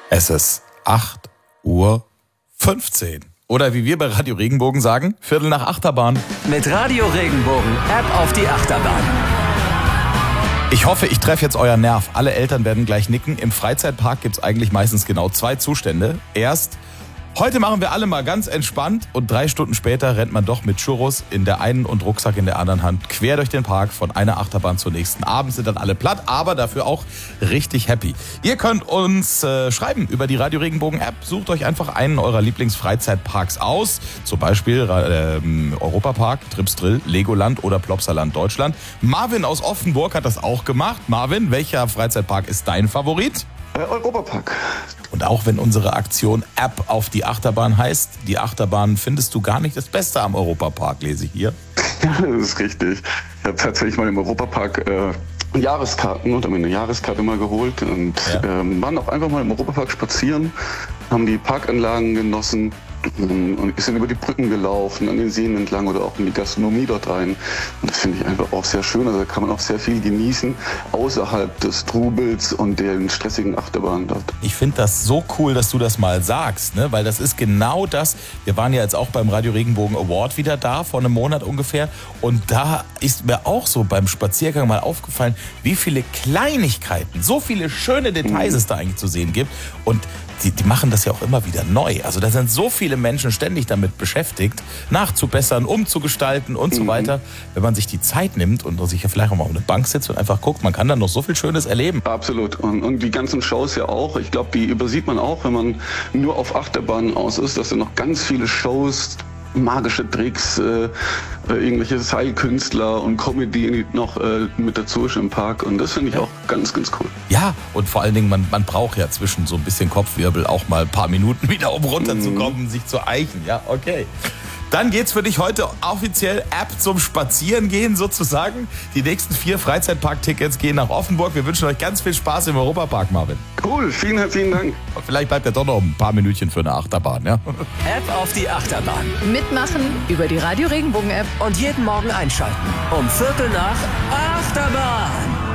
Es ist 8:15 Uhr. Oder wie wir bei Radio Regenbogen sagen, 7:45 Achterbahn. Mit Radio Regenbogen, App auf die Achterbahn. Ich hoffe, ich treffe jetzt euren Nerv. Alle Eltern werden gleich nicken. Im Freizeitpark gibt es eigentlich meistens genau 2 Zustände. Erst, heute machen wir alle mal ganz entspannt und 3 Stunden später rennt man doch mit Churros in der einen und Rucksack in der anderen Hand quer durch den Park von einer Achterbahn zur nächsten. Abends sind dann alle platt, aber dafür auch richtig happy. Ihr könnt uns schreiben über die Radio Regenbogen App. Sucht euch einfach einen eurer Lieblingsfreizeitparks aus. Zum Beispiel Europapark, Trips Drill, Legoland oder Plopsaland Deutschland. Marvin aus Offenburg hat das auch gemacht. Marvin, welcher Freizeitpark ist dein Favorit? Europapark. Und auch wenn unsere Aktion App auf die Achterbahn heißt, die Achterbahn findest du gar nicht das Beste am Europapark, lese ich hier. Ja, das ist richtig. Ich habe tatsächlich mal im Europapark Jahreskarten und habe mir eine Jahreskarte mal geholt und waren auch einfach mal im Europapark spazieren, haben die Parkanlagen genossen und sind über die Brücken gelaufen, an den Seen entlang oder auch in die Gastronomie dort rein. Und das finde ich einfach auch sehr schön. Also da kann man auch sehr viel genießen, außerhalb des Trubels und den stressigen Achterbahnen dort. Ich finde das so cool, dass du das mal sagst, ne? Weil das ist genau das. Wir waren ja jetzt auch beim Radio Regenbogen Award wieder da, vor einem Monat ungefähr. Und da ist mir auch so beim Spaziergang mal aufgefallen, wie viele Kleinigkeiten, so viele schöne Details es da eigentlich zu sehen gibt. Und die machen das ja auch immer wieder neu. Also da sind so viele Menschen ständig damit beschäftigt, nachzubessern, umzugestalten und so weiter. Wenn man sich die Zeit nimmt und sich ja vielleicht auch mal auf eine Bank sitzt und einfach guckt, man kann dann noch so viel Schönes erleben. Absolut. Und die ganzen Shows ja auch. Ich glaube, die übersieht man auch, wenn man nur auf Achterbahnen aus ist, dass da noch ganz viele Shows, magische Tricks, irgendwelche Seilkünstler und Comedy noch mit dazu ist im Park. Und das finde ich auch ganz, ganz cool. Ja, und vor allen Dingen, man braucht ja zwischen so ein bisschen Kopfwirbel auch mal ein paar Minuten wieder, um runterzukommen, sich zu eichen. Ja, okay. Dann geht's für dich heute offiziell App zum Spazierengehen sozusagen. Die nächsten 4 Freizeitpark-Tickets gehen nach Offenburg. Wir wünschen euch ganz viel Spaß im Europapark, Marvin. Cool, vielen herzlichen Dank. Und vielleicht bleibt ja doch noch ein paar Minütchen für eine Achterbahn, ja? App auf die Achterbahn. Mitmachen über die Radio Regenbogen App. Und jeden Morgen einschalten. Um 7:45 Achterbahn.